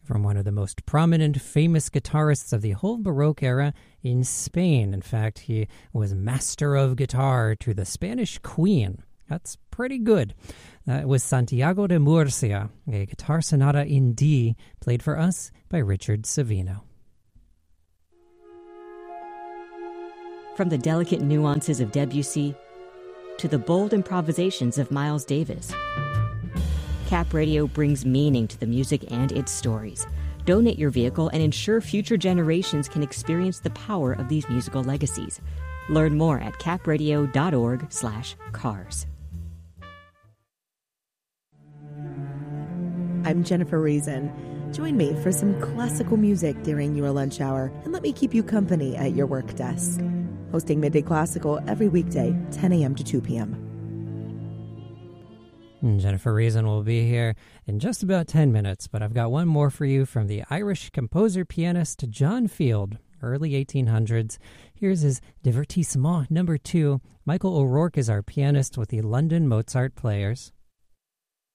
from one of the most prominent, famous guitarists of the whole Baroque era in Spain. In fact, he was master of guitar to the Spanish Queen. That's pretty good. It was Santiago de Murcia, a guitar sonata in D, played for us by Richard Savino. From the delicate nuances of Debussy to the bold improvisations of Miles Davis, Cap Radio brings meaning to the music and its stories. Donate your vehicle and ensure future generations can experience the power of these musical legacies. Learn more at capradio.org/cars. I'm Jennifer Reason. Join me for some classical music during your lunch hour and let me keep you company at your work desk. Hosting Midday Classical every weekday, 10 a.m. to 2 p.m. Jennifer Reason will be here in just about 10 minutes, but I've got one more for you from the Irish composer-pianist John Field, early 1800s. Here's his Divertissement No. 2. Michael O'Rourke is our pianist with the London Mozart Players.